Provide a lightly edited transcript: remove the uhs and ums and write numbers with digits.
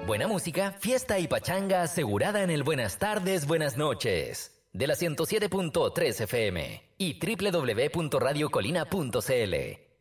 Buena música, fiesta y pachanga asegurada en el Buenas Tardes, Buenas Noches. De la 107.3 FM y www.radiocolina.cl.